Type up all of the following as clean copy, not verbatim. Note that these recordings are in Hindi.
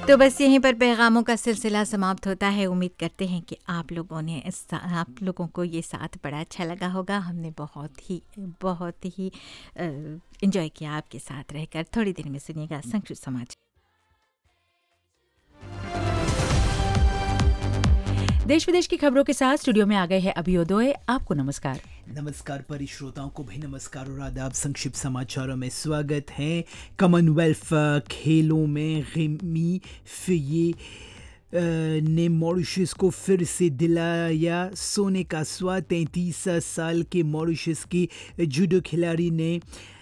तो बस यहीं पर पैगामों का सिलसिला समाप्त होता है। उम्मीद करते हैं कि आप लोगों को ये साथ बड़ा अच्छा लगा होगा। हमने बहुत ही एंजॉय किया आपके साथ रहकर। थोड़ी देर में सुनिएगा संक्षिप्त समाचार। देश विदेश की खबरों के साथ स्टूडियो में आ गए हैं अभियोदय। आपको नमस्कार। नमस्कार श्रोताओं को भी नमस्कार और आदाब। संक्षिप्त समाचारों में स्वागत है। कॉमनवेल्थ खेलों में रेमी फिये ने मॉरिशस को फिर से दिलाया सोने का स्वाद। 33 साल के मॉरिशस के जूडो खिलाड़ी ने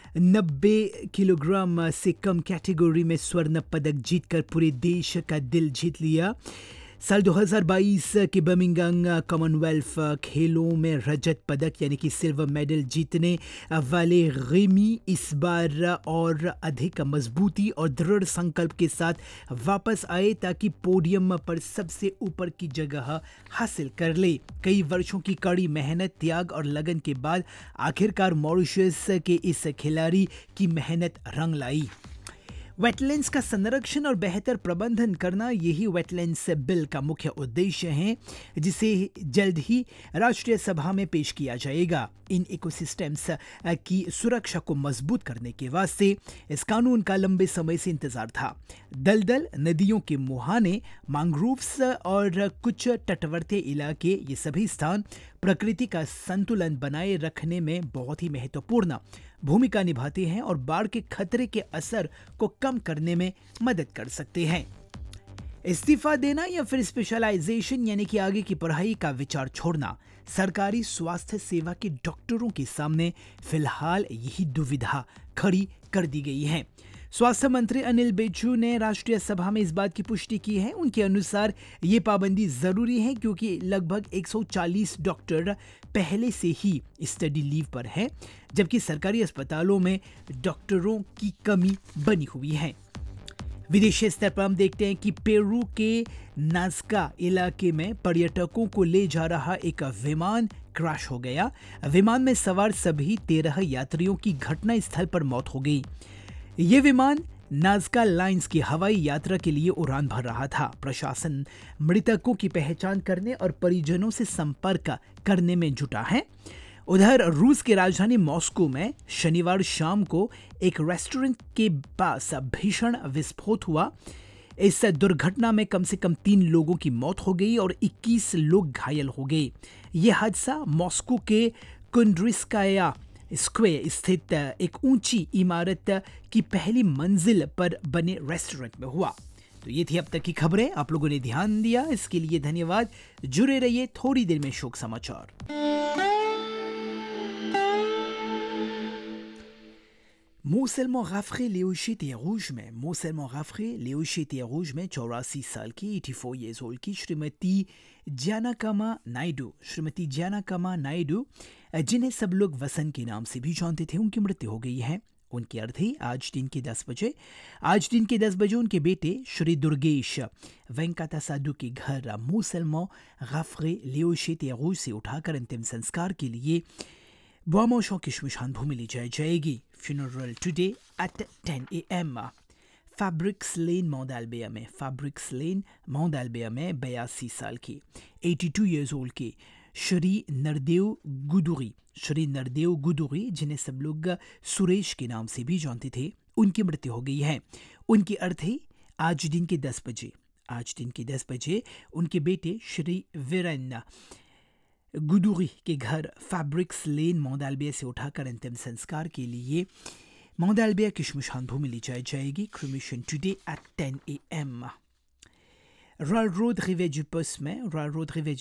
90 किलोग्राम से कम कैटेगरी में स्वर्ण पदक जीतकर पूरे देश का दिल जीत लिया। साल 2022 के बर्मिंघम कॉमनवेल्थ खेलों में रजत पदक यानी कि सिल्वर मेडल जीतने वाले रेमी इस बार और अधिक मजबूती और दृढ़ संकल्प के साथ वापस आए ताकि पोडियम पर सबसे ऊपर की जगह हासिल कर ले। कई वर्षों की कड़ी मेहनत, त्याग और लगन के बाद आखिरकार मॉरिशस के इस खिलाड़ी की मेहनत रंग लाई। वेटलैंड्स का संरक्षण और बेहतर प्रबंधन करना, यही वेटलैंड्स बिल का मुख्य उद्देश्य है, जिसे जल्द ही राष्ट्रीय सभा में पेश किया जाएगा। इन इकोसिस्टम्स की सुरक्षा को मजबूत करने के वास्ते इस कानून का लंबे समय से इंतजार था। दलदल, नदियों के मुहाने, मैंग्रोव्स और कुछ तटवर्ती इलाके, ये सभी स्थान प्रकृति का संतुलन बनाए रखने में बहुत ही महत्वपूर्ण भूमिका निभाते हैं और बाढ़ के खतरे के असर को कम करने में मदद कर सकते हैं। इस्तीफा देना या फिर स्पेशलाइजेशन यानी कि आगे की पढ़ाई का विचार छोड़ना, सरकारी स्वास्थ्य सेवा के डॉक्टरों के सामने फिलहाल यही दुविधा खड़ी कर दी गई है। स्वास्थ्य मंत्री अनिल बेचू ने राष्ट्रीय सभा में इस बात की पुष्टि की है। उनके अनुसार ये पाबंदी जरूरी है क्योंकि लगभग 140 डॉक्टर पहले से ही स्टडी लीव पर हैं, जबकि सरकारी अस्पतालों में डॉक्टरों की कमी बनी हुई है। विदेशी स्तर पर हम देखते हैं कि पेरू के नाज़का इलाके में पर्यटकों को ले जा रहा एक विमान क्रैश हो गया। विमान में सवार सभी 13 यात्रियों की घटना स्थल पर मौत हो गई। ये विमान नाज़का लाइन्स की हवाई यात्रा के लिए उड़ान भर रहा था। प्रशासन मृतकों की पहचान करने और परिजनों से संपर्क करने में जुटा है। उधर रूस की राजधानी मॉस्को में शनिवार शाम को एक रेस्टोरेंट के पास भीषण विस्फोट हुआ। इस दुर्घटना में कम से कम 3 लोगों की मौत हो गई और 21 लोग घायल हो गए। यह हादसा मॉस्को के कुंड्रिस्काया स्क्वायर स्थित एक ऊंची इमारत की पहली मंजिल पर बने रेस्टोरेंट में हुआ। तो ये थी अब तक की खबरें। आप लोगों ने ध्यान दिया, इसके लिए धन्यवाद। जुड़े रहिए, थोड़ी देर में शोक समाचार। मोसेलमो गाफ्रे लेओशेटे रूज में 84 साल की 84 ईयर्स ओल्ड की श्रीमती जानाकामा नायडू, जिन्हें सब लोग वसन के नाम से भी जानते थे, उनकी मृत्यु हो गई है। उनकी अर्थी आज दिन के 10 बजे उनके बेटे श्री दुर्गेश वेंकटा साधु के घर मोसेलमो गाफ्रे लेओशेटे रूज से उठाकर अंतिम संस्कार के लिए बोआमोशो की श्मशान भूमि ले जाई जाएगी। Funeral today at 10 a.m. Fabrics लेन मोंडाल्बिया में 82 साल की 82 ईयर्स ओल्ड के श्री नरदेव गुदुरी, जिन्हें सब लोग सुरेश के नाम से भी जानते थे, उनकी मृत्यु हो गई है। उनकी अर्थी आज दिन के 10 बजे उनके बेटे श्री वीरेन गुदुरी के घर फैब्रिक्स लेन मोंडाल्बिया से उठाकर अंतिम संस्कार के लिए मोंडाल्बिया की श्मशान भूमि ले जाई जाएगी। Cremation today at 10 a.m. Royal road रिवे